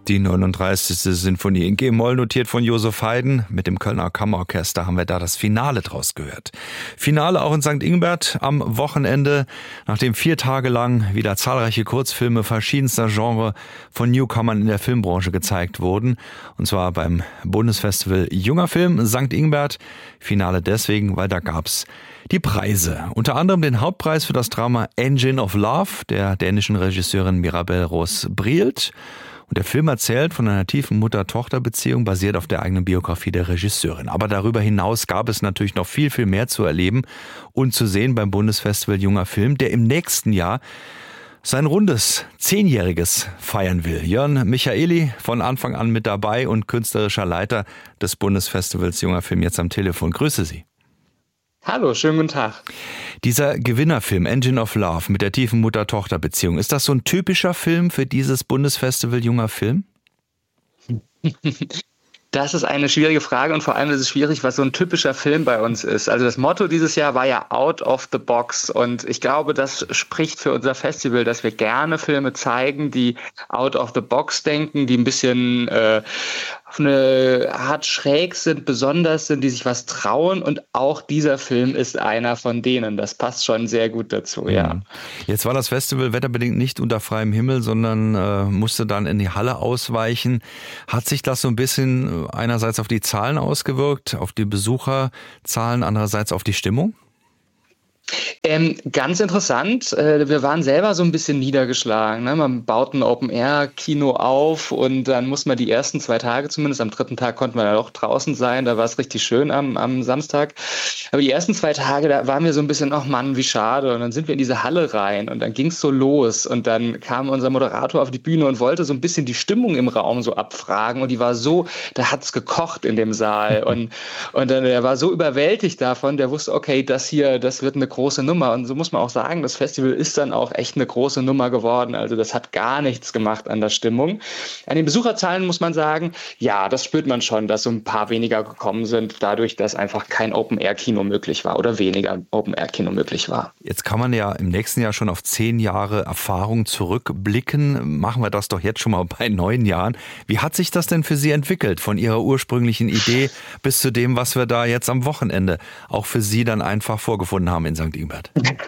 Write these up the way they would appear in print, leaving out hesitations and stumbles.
Die 39. Sinfonie in G-Moll, notiert von Josef Haydn. Mit dem Kölner Kammerorchester haben wir da das Finale draus gehört. Finale auch in St. Ingbert am Wochenende, nachdem 4 Tage lang wieder zahlreiche Kurzfilme verschiedenster Genre von Newcomern in der Filmbranche gezeigt wurden. Und zwar beim Bundesfestival Junger Film St. Ingbert. Finale deswegen, weil da gab's die Preise. Unter anderem den Hauptpreis für das Drama Engine of Love der dänischen Regisseurin Mirabel Ros-Brielt. Und der Film erzählt von einer tiefen Mutter-Tochter-Beziehung, basiert auf der eigenen Biografie der Regisseurin. Aber darüber hinaus gab es natürlich noch viel, viel mehr zu erleben und zu sehen beim Bundesfestival Junger Film, der im nächsten Jahr sein rundes 10-jähriges feiern will. Jörn Michaeli von Anfang an mit dabei und künstlerischer Leiter des Bundesfestivals Junger Film jetzt am Telefon. Grüße Sie. Hallo, schönen guten Tag. Dieser Gewinnerfilm Engine of Love mit der tiefen Mutter-Tochter-Beziehung, ist das so ein typischer Film für dieses Bundesfestival Junger Film? Das ist eine schwierige Frage und vor allem ist es schwierig, was so ein typischer Film bei uns ist. Also das Motto dieses Jahr war ja Out of the Box und ich glaube, das spricht für unser Festival, dass wir gerne Filme zeigen, die out of the box denken, die ein bisschen auf eine Art schräg sind, besonders sind, die sich was trauen und auch dieser Film ist einer von denen. Das passt schon sehr gut dazu, ja. Jetzt war das Festival wetterbedingt nicht unter freiem Himmel, sondern musste dann in die Halle ausweichen. Hat sich das so ein bisschen einerseits auf die Zahlen ausgewirkt, auf die Besucherzahlen, andererseits auf die Stimmung? Ganz interessant. Wir waren selber so ein bisschen niedergeschlagen. Ne? Man baut ein Open-Air-Kino auf und dann muss man die ersten 2 Tage zumindest, am 3. Tag konnten wir dann auch draußen sein, da war es richtig schön am Samstag. Aber die ersten 2 Tage, da waren wir so ein bisschen, ach Mann, wie schade. Und dann sind wir in diese Halle rein und dann ging es so los und dann kam unser Moderator auf die Bühne und wollte so ein bisschen die Stimmung im Raum so abfragen und die war so, da hat's gekocht in dem Saal und dann, er war so überwältigt davon, der wusste, okay, das wird eine große Nummer. Und so muss man auch sagen, das Festival ist dann auch echt eine große Nummer geworden. Also das hat gar nichts gemacht an der Stimmung. An den Besucherzahlen muss man sagen, ja, das spürt man schon, dass so ein paar weniger gekommen sind, dadurch, dass einfach kein Open-Air-Kino möglich war oder weniger Open-Air-Kino möglich war. Jetzt kann man ja im nächsten Jahr schon auf 10 Jahre Erfahrung zurückblicken. Machen wir das doch jetzt schon mal bei 9 Jahren. Wie hat sich das denn für Sie entwickelt, von Ihrer ursprünglichen Idee bis zu dem, was wir da jetzt am Wochenende auch für Sie dann einfach vorgefunden haben in St. Ingbert?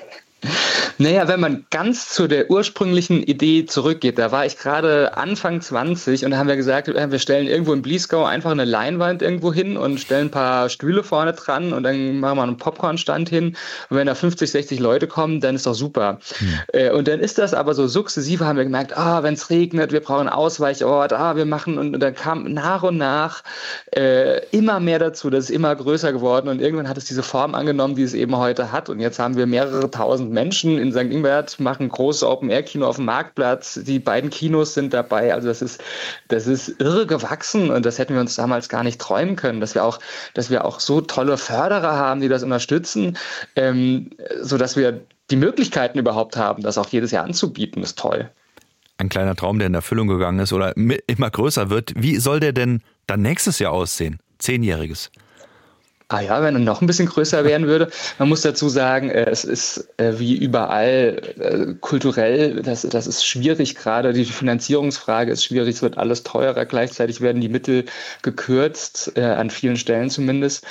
Naja, wenn man ganz zu der ursprünglichen Idee zurückgeht, da war ich gerade Anfang 20 und da haben wir gesagt, wir stellen irgendwo in Bliesgau einfach eine Leinwand irgendwo hin und stellen ein paar Stühle vorne dran und dann machen wir einen Popcornstand hin und wenn da 50, 60 Leute kommen, dann ist doch super. Und dann ist das aber so sukzessive, haben wir gemerkt, wenn es regnet, wir brauchen einen Ausweichort, wir machen und dann kam nach und nach immer mehr dazu, das ist immer größer geworden und irgendwann hat es diese Form angenommen, die es eben heute hat und jetzt haben wir mehrere tausend Menschen in St. Ingbert, machen großes Open-Air-Kino auf dem Marktplatz. Die beiden Kinos sind dabei. Also das ist irre gewachsen und das hätten wir uns damals gar nicht träumen können, dass wir auch so tolle Förderer haben, die das unterstützen, sodass wir die Möglichkeiten überhaupt haben, das auch jedes Jahr anzubieten, ist toll. Ein kleiner Traum, der in Erfüllung gegangen ist oder immer größer wird. Wie soll der denn dann nächstes Jahr aussehen? 10-jähriges. Ja, wenn er noch ein bisschen größer werden würde. Man muss dazu sagen, es ist wie überall kulturell, das ist schwierig gerade. Die Finanzierungsfrage ist schwierig, es wird alles teurer. Gleichzeitig werden die Mittel gekürzt, an vielen Stellen zumindest.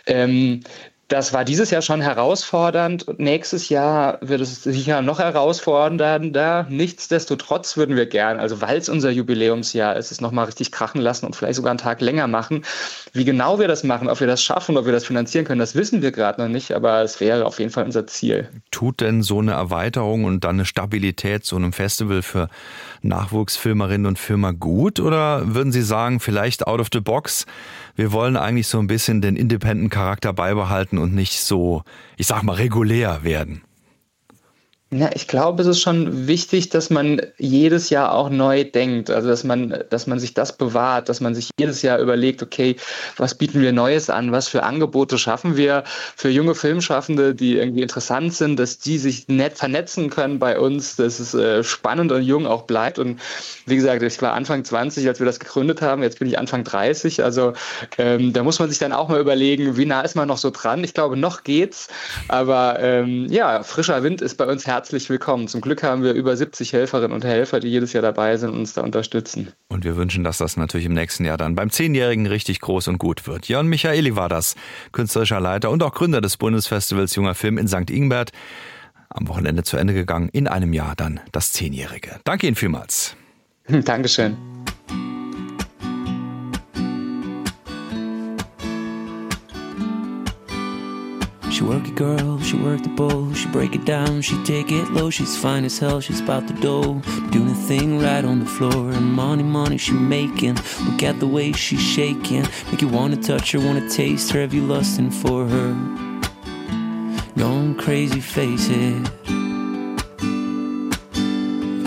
Das war dieses Jahr schon herausfordernd und nächstes Jahr wird es sicher noch herausfordernder. Nichtsdestotrotz würden wir gern, also weil es unser Jubiläumsjahr ist, es nochmal richtig krachen lassen und vielleicht sogar einen Tag länger machen. Wie genau wir das machen, ob wir das schaffen, ob wir das finanzieren können, das wissen wir gerade noch nicht, aber es wäre auf jeden Fall unser Ziel. Tut denn so eine Erweiterung und dann eine Stabilität so einem Festival für Nachwuchsfilmerinnen und Filmer gut oder würden Sie sagen, vielleicht out of the box? Wir wollen eigentlich so ein bisschen den Independent-Charakter beibehalten und nicht so, ich sag mal, regulär werden. Ja, ich glaube, es ist schon wichtig, dass man jedes Jahr auch neu denkt. Also, dass man sich das bewahrt, dass man sich jedes Jahr überlegt, okay, was bieten wir Neues an? Was für Angebote schaffen wir für junge Filmschaffende, die irgendwie interessant sind, dass die sich nett vernetzen können bei uns, dass es spannend und jung auch bleibt. Und wie gesagt, ich war Anfang 20, als wir das gegründet haben. Jetzt bin ich Anfang 30. Also, da muss man sich dann auch mal überlegen, wie nah ist man noch so dran? Ich glaube, noch geht's. Aber, frischer Wind ist bei uns herzlich herzlich willkommen. Zum Glück haben wir über 70 Helferinnen und Helfer, die jedes Jahr dabei sind und uns da unterstützen. Und wir wünschen, dass das natürlich im nächsten Jahr dann beim 10-Jährigen richtig groß und gut wird. Jörn Michaeli war das, künstlerischer Leiter und auch Gründer des Bundesfestivals Junger Film in St. Ingbert. Am Wochenende zu Ende gegangen, in einem Jahr dann das 10-Jährige. Danke Ihnen vielmals. Dankeschön. She work it, girl, she work the bowl, she break it down, she take it low, she's fine as hell, she's about the dough, doing a thing right on the floor, and money she making, look at the way she's shaking, make you wanna touch her, wanna taste her, have you lusting for her, gone crazy, face it.